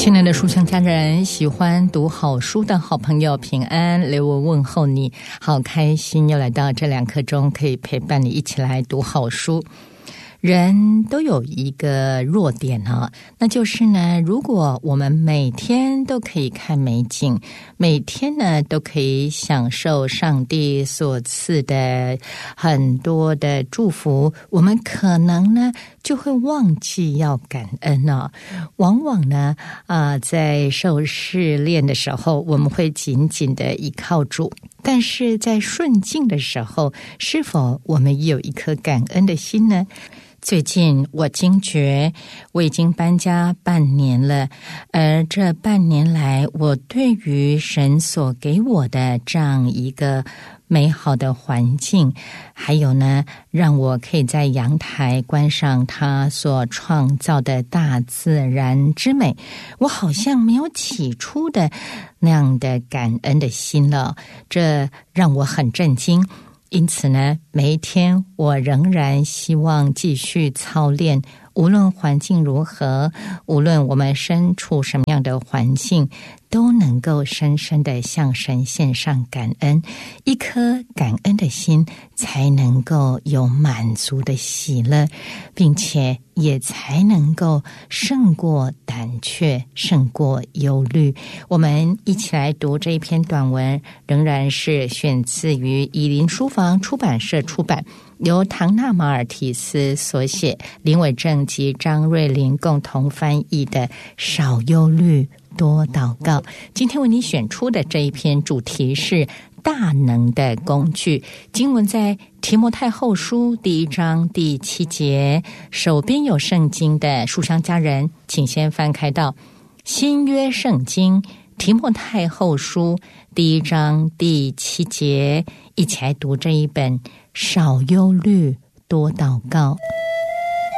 亲爱的书香家人，喜欢读好书的好朋友平安，刘文问候你，好开心又来到这2刻钟，可以陪伴你一起来读好书。人都有一个弱点啊，那就是呢，如果我们每天都可以看美景，每天呢都可以享受上帝所赐的很多的祝福，我们可能呢就会忘记要感恩啊。往往呢在受试炼的时候，我们会紧紧的依靠主，但是在顺境的时候，是否我们也有一颗感恩的心呢？最近我惊觉我已经搬家半年了，而这半年来，我对于神所给我的这样一个美好的环境，还有呢，让我可以在阳台观赏他所创造的大自然之美，我好像没有起初的那样的感恩的心了，这让我很震惊。因此呢，每一天我仍然希望继续操练，无论环境如何，无论我们身处什么样的环境，都能够深深的向神献上感恩，一颗感恩的心才能够有满足的喜乐，并且也才能够胜过胆怯，胜过忧虑。我们一起来读这一篇短文，仍然是选自于以林书房出版社出版，由唐纳马尔提斯所写，林伟正及张瑞麟共同翻译的《少忧虑多祷告》。今天为你选出的这一篇主题是大能的工具，经文在提摩太后书1章第7节。手边有圣经的书香家人，请先翻开到新约圣经提摩太后书1章第7节，一起来读这一本少忧虑多祷告。